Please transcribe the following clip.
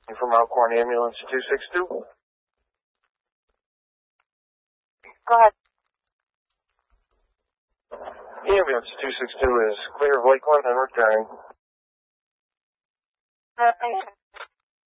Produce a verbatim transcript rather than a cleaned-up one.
From Alcorn Ambulance two six two. Go ahead. Ambulance two six two is clear of Lakeland and returning. Uh,